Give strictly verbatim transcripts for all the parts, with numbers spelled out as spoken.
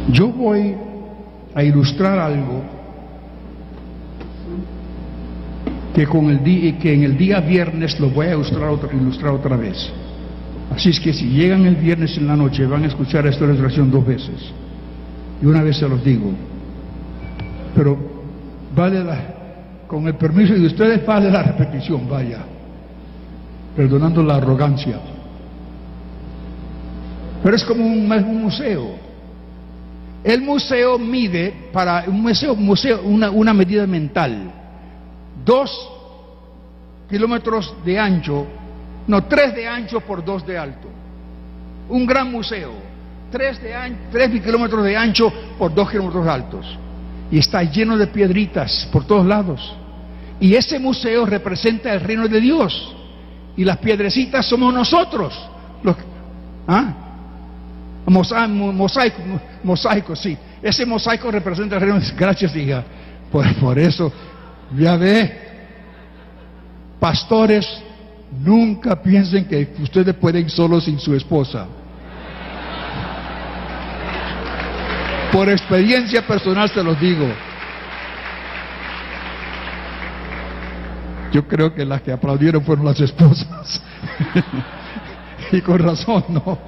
Yo voy a ilustrar algo que, con el día, que en el día viernes lo voy a ilustrar otra, ilustrar otra vez. Así es que si llegan el viernes en la noche van a escuchar esta ilustración dos veces. Y una vez se los digo. Pero vale la, con el permiso de ustedes, vale la repetición, vaya. Perdonando la arrogancia. Pero es como un, un museo. El museo mide, para un museo, museo una, una medida mental, dos kilómetros de ancho, no, tres de ancho por dos de alto. Un gran museo, tres, de an, tres kilómetros de ancho por dos kilómetros altos. Y está lleno de piedritas por todos lados. Y ese museo representa el reino de Dios. Y las piedrecitas somos nosotros. Los, ¿ah? Mosaico, mosaico, mosaico, sí. Ese mosaico representa el reino de Dios. Gracias, hija. Por, por eso, ya ve, pastores, nunca piensen que ustedes pueden solos sin su esposa. Por experiencia personal se los digo. Yo creo que las que aplaudieron fueron las esposas. Y con razón, ¿no?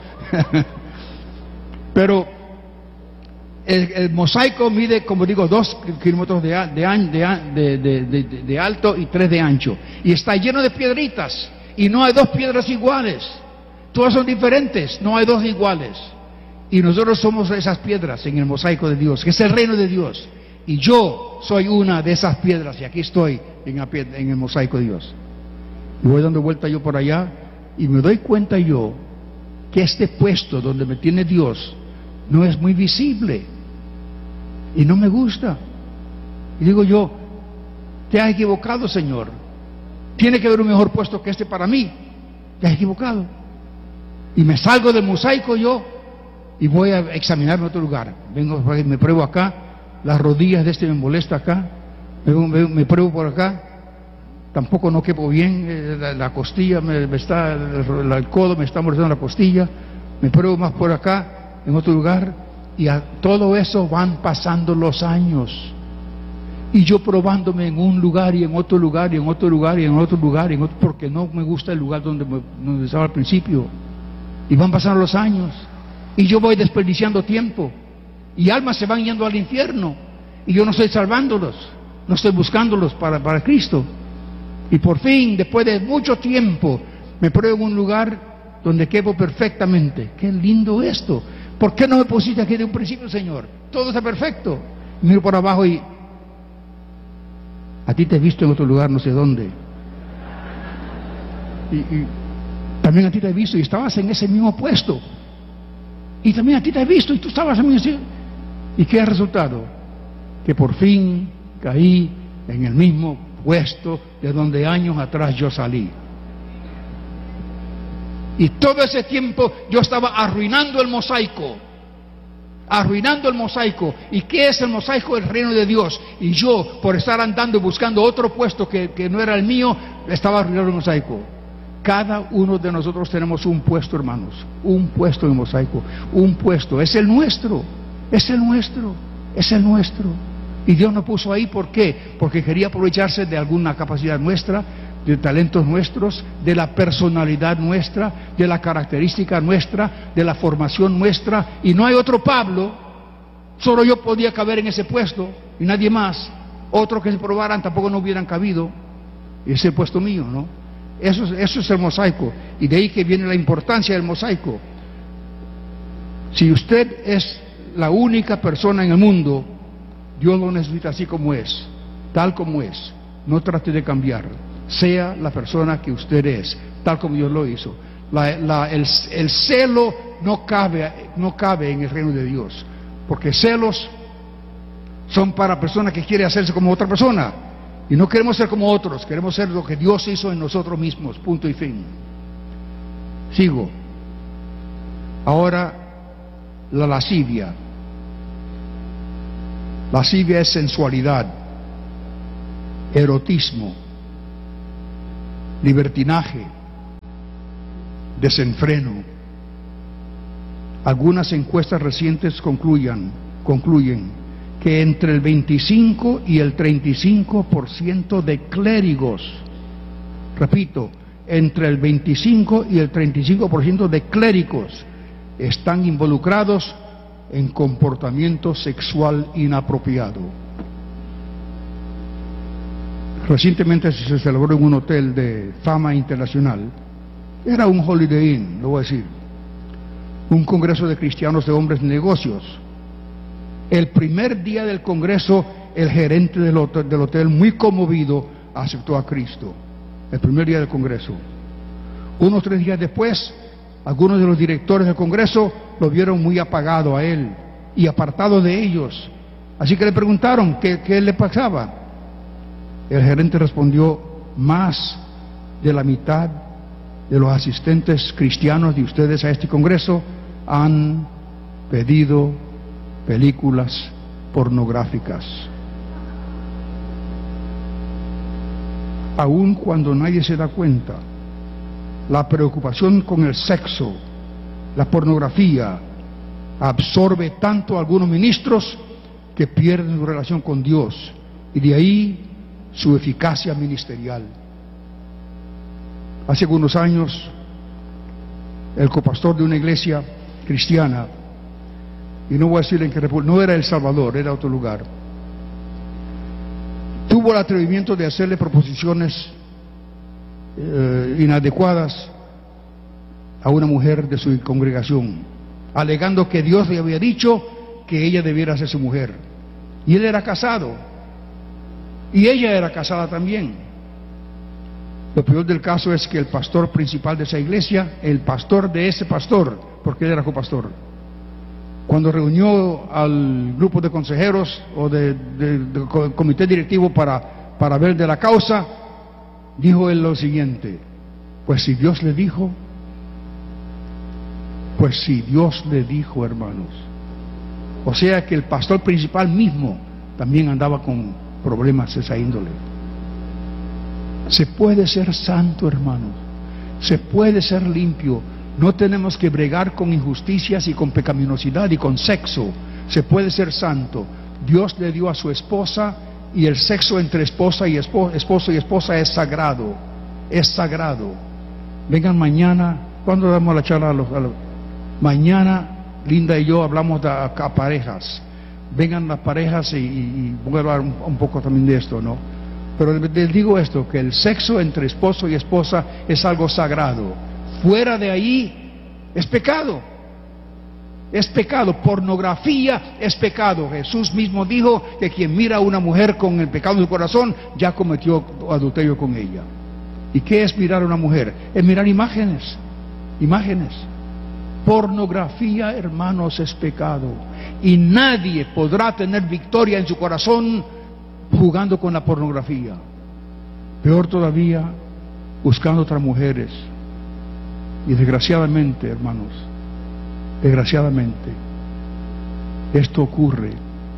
Pero el, el mosaico mide, como digo, dos kilómetros de, de, de, de, de, de alto y tres de ancho. Y está lleno de piedritas. Y no hay dos piedras iguales. Todas son diferentes. No hay dos iguales. Y nosotros somos esas piedras en el mosaico de Dios, que es el reino de Dios. Y yo soy una de esas piedras. Y aquí estoy en, la piedra, en el mosaico de Dios. Y voy dando vuelta yo por allá. Y me doy cuenta yo que este puesto donde me tiene Dios no es muy visible y no me gusta. Y digo yo, te has equivocado, Señor. Tiene que haber un mejor puesto que este para mí. Te has equivocado. Y me salgo del mosaico yo y voy a examinarme otro lugar. Vengo, me pruebo acá, las rodillas de este me molesta acá, me, me, me pruebo por acá. Tampoco no quepo bien, eh, la, la costilla, me, me está, el, el codo me está molestando la costilla, me pruebo más por acá, en otro lugar, y a todo eso van pasando los años. Y yo probándome en un lugar y en otro lugar y en otro lugar y en otro lugar, y en otro, porque no me gusta el lugar donde, me, donde estaba al principio. Y van pasando los años, y yo voy desperdiciando tiempo, y almas se van yendo al infierno, y yo no estoy salvándolos, no estoy buscándolos para, para Cristo. Y por fin, después de mucho tiempo, me pruebo en un lugar donde quepo perfectamente. ¡Qué lindo esto! ¿Por qué no me pusiste aquí de un principio, Señor? Todo está perfecto. Miro por abajo y... a ti te he visto en otro lugar, no sé dónde. Y, y también a ti te he visto y estabas en ese mismo puesto. Y también a ti te he visto y tú estabas en ese... ¿Y qué ha resultado? Que por fin caí en el mismo puesto de donde años atrás yo salí. Y todo ese tiempo yo estaba arruinando el mosaico, arruinando el mosaico. ¿Y qué es el mosaico? El reino de Dios. Y yo, por estar andando y buscando otro puesto que, que no era el mío, estaba arruinando el mosaico. Cada uno de nosotros tenemos un puesto, hermanos, un puesto en el mosaico, un puesto, es el nuestro, es el nuestro, es el nuestro. Y Dios nos puso ahí, ¿por qué? Porque quería aprovecharse de alguna capacidad nuestra, de talentos nuestros, de la personalidad nuestra, de la característica nuestra, de la formación nuestra. Y no hay otro Pablo, solo yo podía caber en ese puesto y nadie más. Otros que se probaran tampoco no hubieran cabido. Y ese puesto mío, ¿no? Eso, eso es el mosaico. Y de ahí que viene la importancia del mosaico. Si usted es la única persona en el mundo, Dios lo necesita así como es, tal como es. No trate de cambiar. Sea la persona que usted es, tal como Dios lo hizo. La, la, el, el celo no cabe, no cabe en el reino de Dios, porque celos son para personas que quieren hacerse como otra persona. Y no queremos ser como otros, queremos ser lo que Dios hizo en nosotros mismos, punto y fin. Sigo. Ahora, la lascivia. Lascivia es sensualidad, erotismo, libertinaje, desenfreno. Algunas encuestas recientes concluyen concluyen que entre el veinticinco y el treinta y cinco por ciento de clérigos, repito, entre el veinticinco y el treinta y cinco por ciento de clérigos están involucrados en comportamiento sexual inapropiado. Recientemente se celebró en un hotel de fama internacional, era un Holiday Inn, lo voy a decir, un congreso de cristianos de hombres de negocios. El primer día del congreso, el gerente del hotel, del hotel, muy conmovido, aceptó a Cristo. El primer día del congreso. Unos tres días después, algunos de los directores del congreso lo vieron muy apagado a él y apartado de ellos. Así que le preguntaron qué, qué le pasaba. El gerente respondió: más de la mitad de los asistentes cristianos de ustedes a este congreso han pedido películas pornográficas. Aun cuando nadie se da cuenta, la preocupación con el sexo, la pornografía, absorbe tanto a algunos ministros que pierden su relación con Dios, y de ahí su eficacia ministerial. Hace algunos años, el copastor de una iglesia cristiana, y no voy a decir en qué república, no era El Salvador, era otro lugar, tuvo el atrevimiento de hacerle proposiciones eh, inadecuadas a una mujer de su congregación, alegando que Dios le había dicho que ella debiera ser su mujer, y él era casado y ella era casada también. Lo peor del caso es que el pastor principal de esa iglesia, el pastor de ese pastor, porque él era copastor, cuando reunió al grupo de consejeros o de, de, de comité directivo para, para ver de la causa, dijo él lo siguiente: pues si Dios le dijo, pues si Dios le dijo, hermanos. O sea que el pastor principal mismo también andaba con problemas de esa índole. Se puede ser santo, hermanos, se puede ser limpio. No tenemos que bregar con injusticias y con pecaminosidad y con sexo. Se puede ser santo. Dios le dio a su esposa, y el sexo entre esposa y esposo, esposo y esposa es sagrado. Es sagrado. Vengan mañana. ¿Cuándo damos la charla a los, a los? Mañana Linda y yo hablamos de, a, a parejas. Vengan las parejas y, y, y voy a hablar un, un poco también de esto, ¿no? Pero les digo esto, que el sexo entre esposo y esposa es algo sagrado. Fuera de ahí es pecado. Es pecado. Pornografía es pecado. Jesús mismo dijo que quien mira a una mujer con el pecado en su corazón ya cometió adulterio con ella. ¿Y qué es mirar a una mujer? Es mirar imágenes. Imágenes. Pornografía, hermanos, es pecado. Y nadie podrá tener victoria en su corazón jugando con la pornografía. Peor todavía, buscando otras mujeres. Y desgraciadamente, hermanos, desgraciadamente, esto ocurre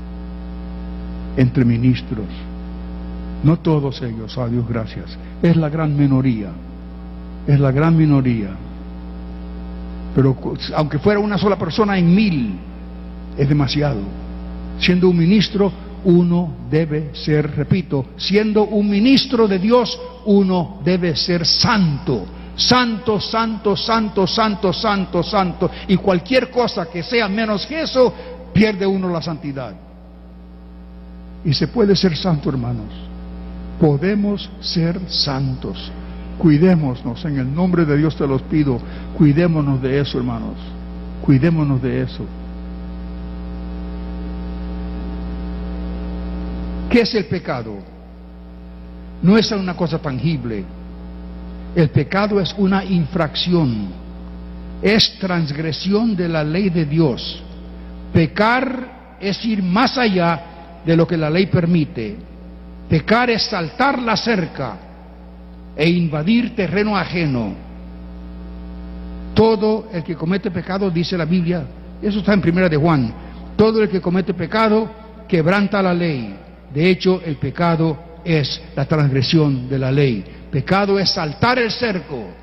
entre ministros. No todos ellos, a Dios gracias. Es la gran minoría. Es la gran minoría. Pero aunque fuera una sola persona en mil, es demasiado. Siendo un ministro, uno debe ser, repito, siendo un ministro de Dios, uno debe ser santo. Santo, santo, santo, santo, santo, santo. Y cualquier cosa que sea menos que eso, pierde uno la santidad. Y se puede ser santo, hermanos. Podemos ser santos. Cuidémonos, en el nombre de Dios te los pido. Cuidémonos de eso, hermanos. Cuidémonos de eso. ¿Qué es el pecado? No es una cosa tangible. El pecado es una infracción, es transgresión de la ley de Dios. Pecar es ir más allá de lo que la ley permite. Pecar es saltar la cerca e invadir terreno ajeno. Todo el que comete pecado, dice la Biblia, eso está en Primera de Juan, todo el que comete pecado quebranta la ley. De hecho, el pecado es la transgresión de la ley. Pecado es saltar el cerco.